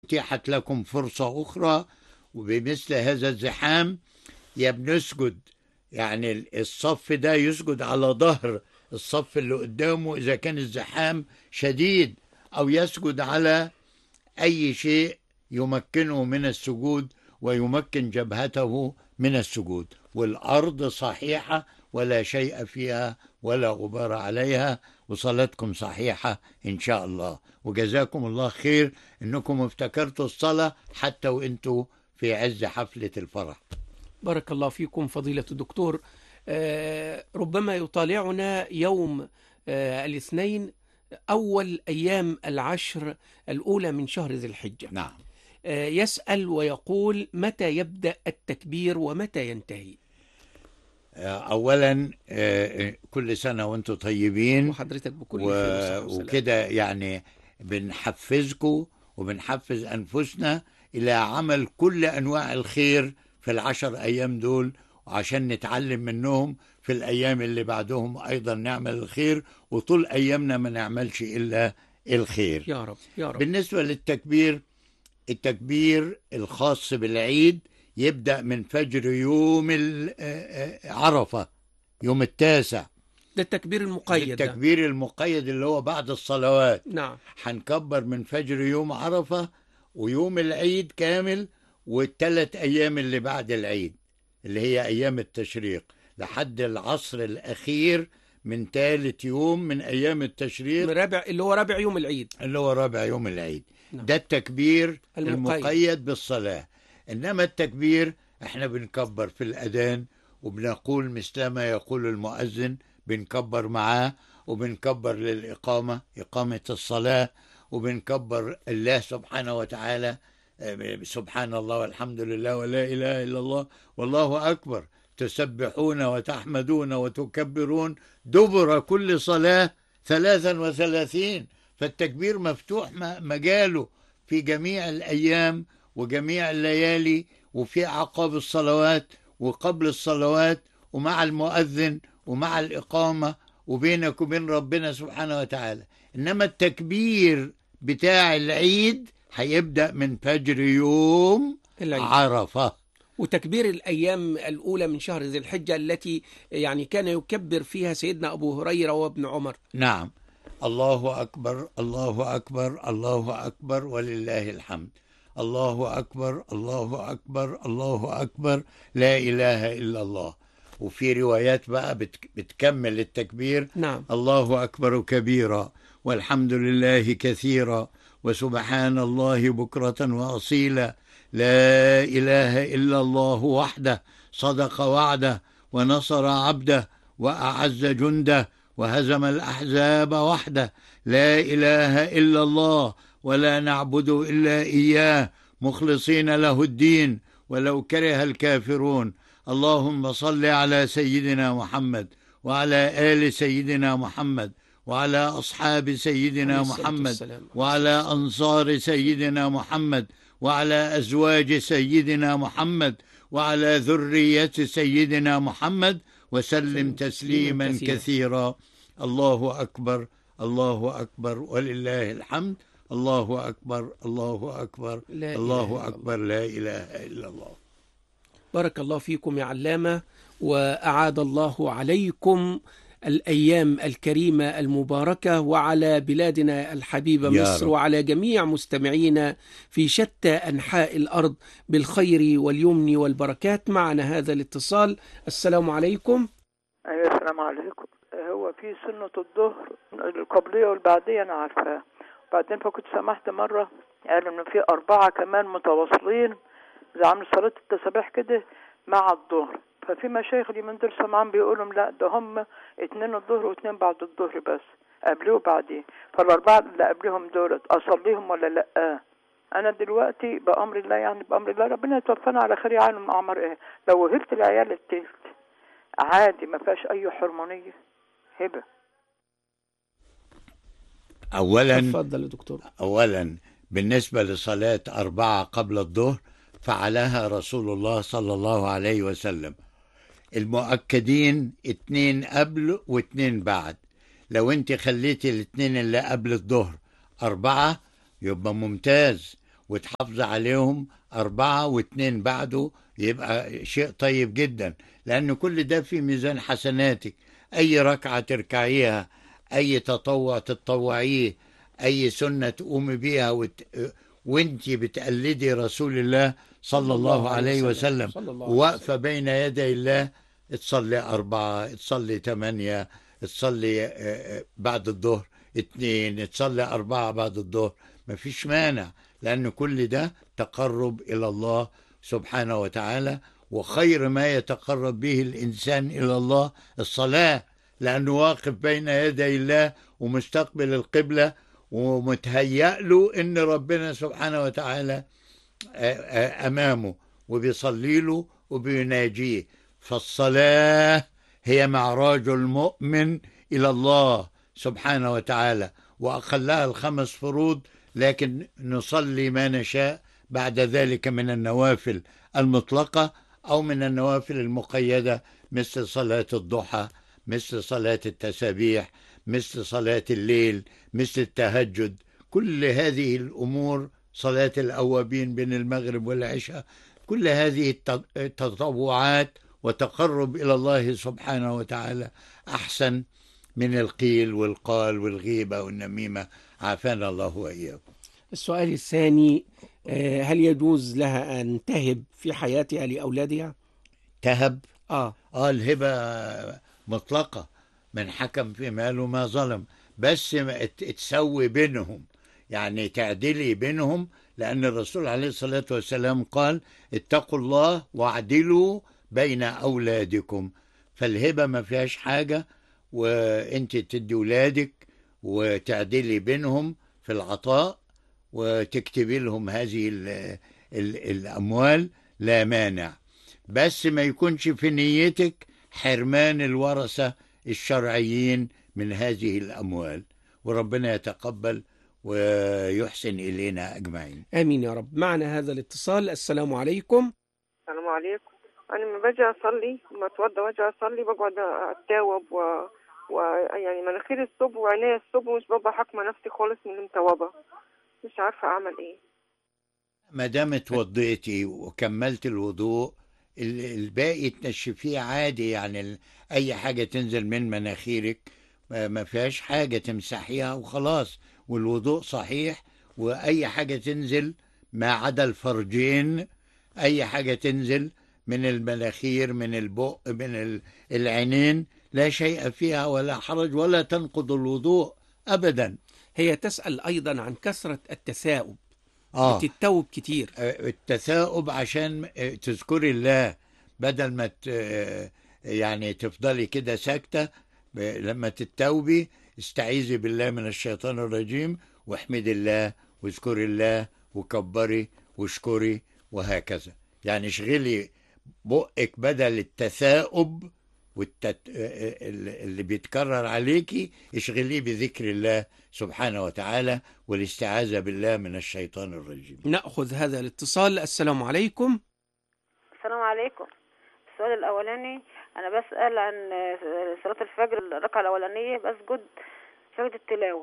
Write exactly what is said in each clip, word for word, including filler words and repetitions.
أتيحت لكم فرصة أخرى وبمثل هذا الزحام، يا بنسجد يعني الصف ده يسجد على ظهر الصف اللي قدامه إذا كان الزحام شديد، أو يسجد على أي شيء يمكنه من السجود ويمكن جبهته من السجود، والأرض صحيحة ولا شيء فيها ولا غبار عليها، وصلاتكم صحيحة إن شاء الله. وجزاكم الله خير إنكم افتكرتوا الصلاة حتى وإنتوا في عز حفلة الفرح. بارك الله فيكم فضيلة الدكتور. آه ربما يطالعنا يوم آه الاثنين أول أيام العشر الأولى من شهر ذي الحجة. نعم. آه يسأل ويقول متى يبدأ التكبير ومتى ينتهي؟ أولا كل سنة وأنتم طيبين وحضرتك بكل و... خير وكده يعني بنحفزكم وبنحفز أنفسنا إلى عمل كل أنواع الخير في العشر أيام دول، وعشان نتعلم منهم في الأيام اللي بعدهم أيضا نعمل الخير، وطول أيامنا ما نعملش إلا الخير يا رب يا رب. بالنسبة للتكبير، التكبير الخاص بالعيد يبدأ من فجر يوم عرفة يوم التاسع، ده التكبير المقيد. التكبير المقيد اللي هو بعد الصلوات. نعم. هنكبر من فجر يوم عرفة ويوم العيد كامل والثلاث أيام اللي بعد العيد اللي هي أيام التشريق لحد العصر الأخير من ثالث يوم من أيام التشريق، رابع اللي هو رابع يوم العيد اللي هو رابع يوم العيد. نعم. ده التكبير المقيد. المقيد بالصلاة. إنما التكبير احنا بنكبر في الأذان وبنقول مثلما يقول المؤذن، بنكبر معاه، وبنكبر للإقامة إقامة الصلاة، وبنكبر الله سبحانه وتعالى سبحان الله والحمد لله ولا إله إلا الله والله أكبر، تسبحون وتحمدون وتكبرون دبر كل صلاة ثلاثا وثلاثين. فالتكبير مفتوح مجاله في جميع الأيام وجميع الليالي، وفي عقاب الصلوات وقبل الصلوات ومع المؤذن ومع الإقامة وبينك وبين ربنا سبحانه وتعالى. إنما التكبير بتاع العيد هيبدأ من فجر يوم العيد. عرفة. وتكبير الأيام الأولى من شهر ذي الحجة التي يعني كان يكبر فيها سيدنا أبو هريرة وابن عمر. نعم. الله أكبر الله أكبر الله أكبر ولله الحمد، الله أكبر الله أكبر الله أكبر لا إله إلا الله. وفي روايات بقى بتكمل التكبير. نعم. الله أكبر كبيرا والحمد لله كثيرا وسبحان الله بكرة وأصيلا، لا إله إلا الله وحده صدق وعده ونصر عبده وأعز جنده وهزم الأحزاب وحده، لا إله إلا الله ولا نعبد إلا إياه مخلصين له الدين ولو كره الكافرون. اللهم صل على سيدنا محمد وعلى آل سيدنا محمد وعلى أصحاب سيدنا محمد وعلى أنصار سيدنا محمد وعلى أزواج سيدنا محمد وعلى ذرية سيدنا محمد وسلم تسليما كثيرا. الله أكبر الله أكبر ولله الحمد، الله أكبر الله أكبر الله أكبر لا إله إلا الله. بارك الله فيكم يا علامة، وأعاد الله عليكم الأيام الكريمة المباركة وعلى بلادنا الحبيبة مصر وعلى جميع مستمعينا في شتى أنحاء الأرض بالخير واليمن والبركات. معنا هذا الاتصال. السلام عليكم. أيوة السلام عليكم. هو في سنة الظهر القبلية والبعدية أنا عارفاها، بعدين فكنت سمحت مرة قالوا إن في أربعة كمان متواصلين زي عامل صلاة التسبيح كده مع الظهر، ففي مشايخ اليومين دول سمعان بيقولوا لا ده هم اتنين الظهر واتنين بعد الظهر بس، قبليه وبعديه، فالأربعة اللي قبليهم دولت أصليهم ولا لأ؟ أنا دلوقتي بأمر الله يعني بأمر الله ربنا يتوفانا على خير عالم أعمار إيه، لو وهبت العيال التلت عادي ما فيهاش أي حرمانية هبة. أولا تفضل يا دكتور. أولا بالنسبة لصلاة أربعة قبل الظهر فعلها رسول الله صلى الله عليه وسلم، المؤكدين اتنين قبل واتنين بعد. لو انت خليتي الاتنين اللي قبل الظهر أربعة يبقى ممتاز، وتحافظ عليهم أربعة واتنين بعده، يبقى شيء طيب جدا، لأن كل ده في ميزان حسناتك. أي ركعة تركعيها، أي تطوع تتطوعيه، أي سنة تقومي بيها وت... وانت بتقلدي رسول الله صلى الله عليه وسلم، صلى الله عليه وواقفة وسلم. بين يدي الله، تصلي أربعة، تصلي ثمانية، تصلي آه، آه، بعد الظهر اتنين، تصلي أربعة بعد الظهر، مفيش مانع، لأن كل ده تقرب إلى الله سبحانه وتعالى. وخير ما يتقرب به الإنسان إلى الله الصلاة، لأنه واقف بين يدي الله ومستقبل القبلة، ومتهيأ له إن ربنا سبحانه وتعالى أمامه، وبيصلي له وبيناجيه. فالصلاة هي معراج المؤمن إلى الله سبحانه وتعالى، وأقلها الخمس فروض، لكن نصلي ما نشاء بعد ذلك من النوافل المطلقة أو من النوافل المقيدة، مثل صلاة الضحى، مثل صلاة التسابيح، مثل صلاة الليل، مثل التهجد. كل هذه الأمور، صلاة الأوابين بين المغرب والعشاء، كل هذه التطوعات وتقرب إلى الله سبحانه وتعالى أحسن من القيل والقال والغيبة والنميمة، عافانا الله وإياكم. السؤال الثاني، هل يجوز لها أن تهب في حياتها لأولادها؟ تهب؟ آه. آه الهبة مطلقة، من حكم في ماله ما ظلم، بس تسوي بينهم، يعني تعدلي بينهم، لأن الرسول عليه الصلاة والسلام قال اتقوا الله واعدلوا بين أولادكم. فالهبة ما فيهاش حاجة، وانت تدي ولادك وتعدلي بينهم في العطاء، وتكتبي لهم هذه ال ال الأموال، لا مانع، بس ما يكونش في نيتك حرمان الورثة الشرعيين من هذه الأموال، وربنا يتقبل ويحسن إلينا أجمعين. آمين يا رب. معنا هذا الاتصال. السلام عليكم. السلام عليكم. أنا لما باجي أصلي، لما أتوضى وأجي أصلي بقعد أتاوب و... و يعني مناخيري الصب وعينيا الصب، ومش ببقى حاكمة نفسي خالص من المتوبة، مش عارفة أعمل إيه. ما دام اتوضيتي وكملت الوضوء، الباقي تنشفيه عادي، يعني أي حاجة تنزل من مناخيرك ما فيهاش حاجة، تمسحيها وخلاص، والوضوء صحيح. وأي حاجة تنزل ما عدا الفرجين، أي حاجة تنزل من المناخير، من البق، من العينين، لا شيء فيها ولا حرج، ولا تنقض الوضوء أبدا. هي تسأل أيضا عن كثرة التثاؤب. آه. بتتوب كتير. التثاؤب عشان تذكري الله، بدل ما يعني تفضلي كده ساكتة، لما تتوبي استعيذي بالله من الشيطان الرجيم، واحمدي الله واذكري الله وكبري واشكري، وهكذا. يعني اشغلي بقك بدل التثاؤب والتت... اللي بيتكرر عليكي، اشغليه بذكر الله سبحانه وتعالى والاستعاذة بالله من الشيطان الرجيم. نأخذ هذا الاتصال. السلام عليكم. السلام عليكم. السؤال الأولاني، أنا بسأل عن صلاة الفجر، الركعة الأولانية بسجد سجدة التلاوة،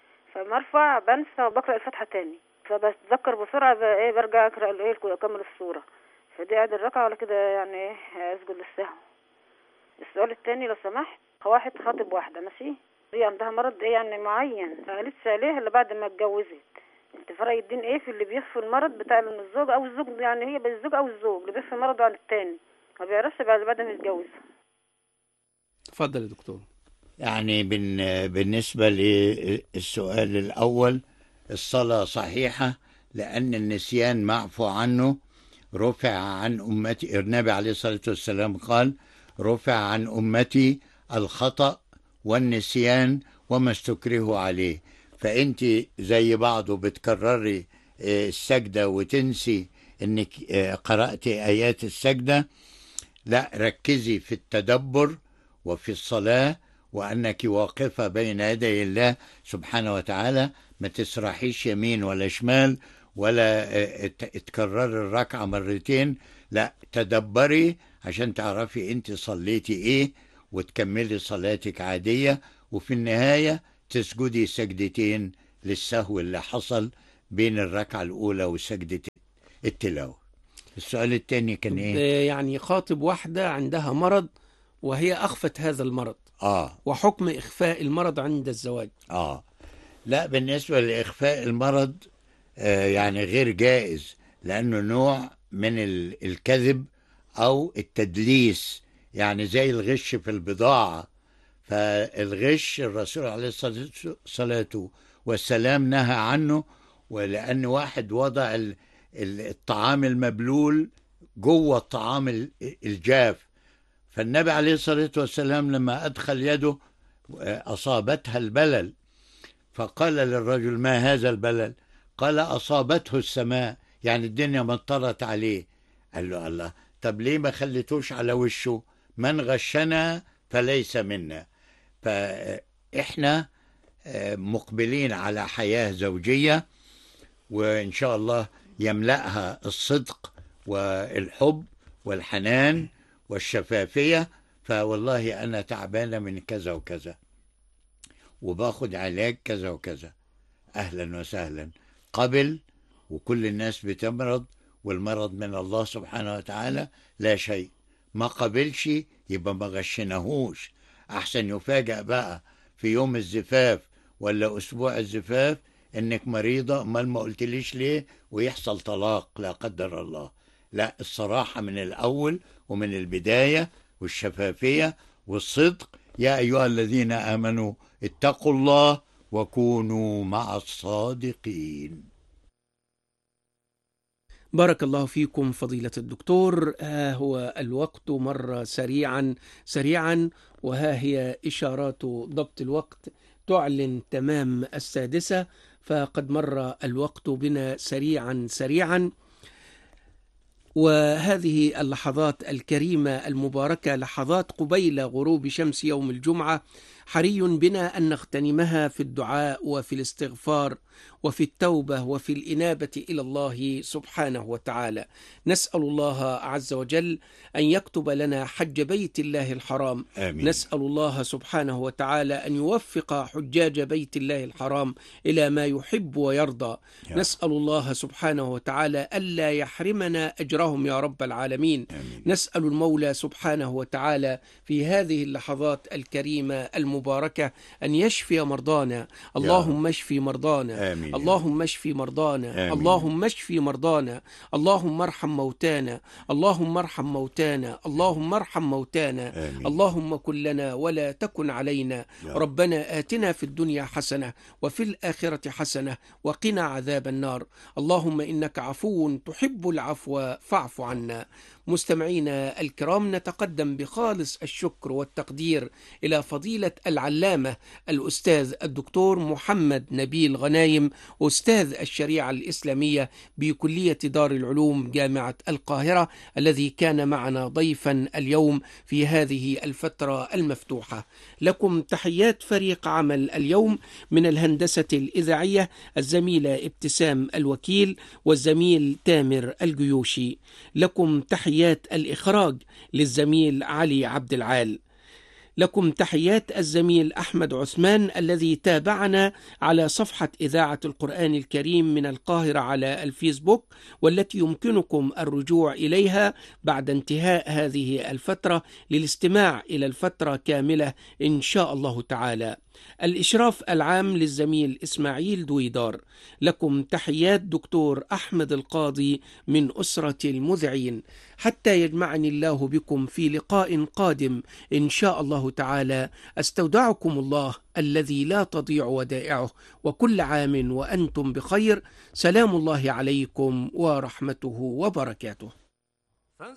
فمرفع بنسى وبقرأ الفاتحة تاني، فبتذكر بسرعة ايه برجع أقرأ الايه أكمل السورة، فدي عاد الركعة ولا كده يعني أسجد للسهو؟ السؤال التاني لو سمحت، واحد خاطب واحدة ماشي، هي عندها مرض ايه يعني معين، فقالتش عليها اللي بعد ما اتجوزت، انت فرق الدين ايه في اللي بيخفي المرض بتاع الزوج او الزوج، يعني هي بالزوج او الزوج اللي بيخفي مرضه عن التاني ما بيعرفش بعد بعد ما يتجوز؟ اتفضل يا دكتور. يعني بالنسبة للسؤال الأول، الصلاة صحيحة، لأن النسيان معفو عنه، رفع عن أمتي، النبي عليه الصلاة والسلام قال رفع عن أمتي الخطأ والنسيان وما استكرهوا عليه. فأنت زي بعضه بتكرري السجدة وتنسي أنك قرأت آيات السجدة، لا، ركزي في التدبر وفي الصلاة، وأنك واقفة بين يدي الله سبحانه وتعالى، ما تسرحيش يمين ولا شمال، ولا تكرر الركعة مرتين، لا، تدبري عشان تعرفي انت صليتي ايه، وتكملي صلاتك عادية، وفي النهاية تسجدي سجدتين للسهو اللي حصل بين الركعة الأولى وسجدة التلاوة. السؤال الثاني كان إيه؟ يعني خاطب واحدة عندها مرض وهي أخفت هذا المرض، آه وحكم إخفاء المرض عند الزواج. آه لا، بالنسبة لإخفاء المرض آه يعني غير جائز، لأنه نوع من ال- الكذب أو التدليس، يعني زي الغش في البضاعة. فالغش الرسول عليه الصلاة والسلام نهى عنه، ولأن واحد وضع ال- ال- الطعام المبلول جوه الطعام ال- الجاف، فالنبي عليه الصلاة والسلام لما أدخل يده أصابتها البلل، فقال للرجل: ما هذا البلل؟ قال: أصابته السماء، يعني الدنيا مطرت عليه. قال له: الله، طب ليه ما خليتوش على وشه؟ من غشنا فليس منا. فإحنا مقبلين على حياة زوجية، وإن شاء الله يملأها الصدق والحب والحنان والشفافية. فوالله أنا تعبانة من كذا وكذا وباخد علاج كذا وكذا، أهلا وسهلا، قبل. وكل الناس بتمرض، والمرض من الله سبحانه وتعالى لا شيء. ما قبلش يبقى ما غشناهوش، أحسن يفاجأ بقى في يوم الزفاف ولا أسبوع الزفاف إنك مريضة، أمال ما قلتليش ليه، ويحصل طلاق لا قدر الله. لا، الصراحة من الأول ومن البداية، والشفافية والصدق. يا أيها الذين آمنوا اتقوا الله وكونوا مع الصادقين. بارك الله فيكم فضيلة الدكتور. ها هو الوقت مر سريعا سريعا، وها هي إشارات ضبط الوقت تعلن تمام السادسة، فقد مر الوقت بنا سريعا سريعا. وهذه اللحظات الكريمة المباركة لحظات قبيل غروب شمس يوم الجمعة، حري بنا أن نغتنمها في الدعاء وفي الاستغفار وفي التوبة وفي الإنابة إلى الله سبحانه وتعالى. نسأل الله عز وجل أن يكتب لنا حج بيت الله الحرام. آمين. نسأل الله سبحانه وتعالى أن يوفق حجاج بيت الله الحرام إلى ما يحب ويرضى. يا. نسأل الله سبحانه وتعالى ألا يحرمنا أجرهم يا رب العالمين. آمين. نسأل المولى سبحانه وتعالى في هذه اللحظات الكريمة المباركة أن يشفي مرضانا. اللهم اشفي مرضانا. آمين. اللهم اشفي مرضانا. آمين. اللهم اشفي مرضانا. اللهم ارحم موتانا. اللهم ارحم موتانا. اللهم ارحم موتانا. آمين. اللهم كن لنا ولا تكن علينا. يا. ربنا آتنا في الدنيا حسنة وفي الآخرة حسنة وقنا عذاب النار. اللهم إنك عفو تحب العفو فاعف عنا. مستمعينا الكرام، نتقدم بخالص الشكر والتقدير إلى فضيلة العلامة الأستاذ الدكتور محمد نبيل غنايم، أستاذ الشريعة الإسلامية بكلية دار العلوم جامعة القاهرة، الذي كان معنا ضيفا اليوم في هذه الفترة المفتوحة. لكم تحيات فريق عمل اليوم من الهندسة الإذاعية الزميلة ابتسام الوكيل والزميل تامر الجيوشي. لكم تحيات الإخراج للزميل علي عبد العال. لكم تحيات الزميل أحمد عثمان الذي تابعنا على صفحة إذاعة القرآن الكريم من القاهرة على الفيسبوك، والتي يمكنكم الرجوع إليها بعد انتهاء هذه الفترة للاستماع إلى الفترة كاملة إن شاء الله تعالى. الإشراف العام للزميل إسماعيل دويدار. لكم تحيات دكتور أحمد القاضي من أسرة المذيعين. حتى يجمعني الله بكم في لقاء قادم إن شاء الله تعالى، أستودعكم الله الذي لا تضيع ودائعه، وكل عام وأنتم بخير. سلام الله عليكم ورحمته وبركاته.